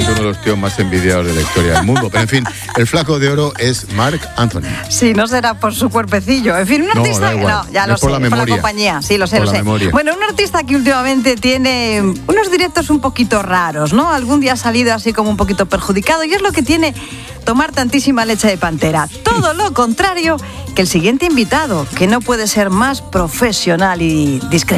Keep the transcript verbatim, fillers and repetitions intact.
probablemente uno de los tíos más envidiados de la historia del mundo. Pero en fin, el flaco de oro es Marc Anthony. Sí, no será por su cuerpecillo. En fin, un No, artista... da igual. No, ya Es lo por sé, la por la memoria. compañía. Sí, lo sé, Por lo la sé. memoria. Bueno, un artista que últimamente tiene unos directos un poquito raros, ¿no? Algún día ha salido así como un poquito perjudicado y es lo que tiene tomar tantísima leche de pantera. Todo lo contrario que el siguiente invitado, que no puede ser más profesional y discreto.